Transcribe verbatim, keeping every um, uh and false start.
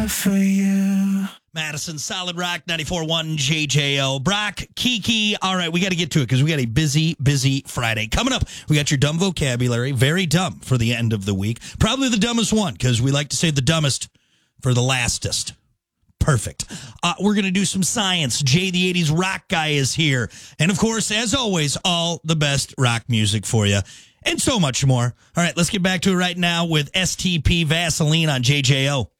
for you. Madison, Solid Rock, ninety-four point one J J O. Brock, Kiki. All right, we got to get to it because we got a busy, busy Friday. Coming up, we got your dumb vocabulary. Very dumb for the end of the week. Probably the dumbest one because we like to say the dumbest for the lastest. Perfect. Uh, we're going to do some science. Jay the eighties rock guy is here. And, of course, as always, all the best rock music for you. And so much more. All right, let's get back to it right now with S T P Vaseline on J J O.